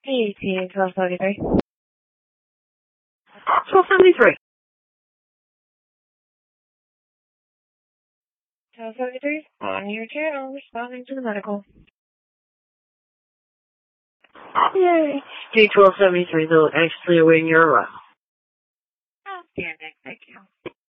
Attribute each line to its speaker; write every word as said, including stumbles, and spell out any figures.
Speaker 1: E T twelve seventy-three.
Speaker 2: twelve seventy-three.
Speaker 1: twelve seventy-three, on your channel, responding to the medical.
Speaker 2: Yay. D twelve seventy-three, though, anxiously awaiting your arrival.
Speaker 1: Outstanding, thank you.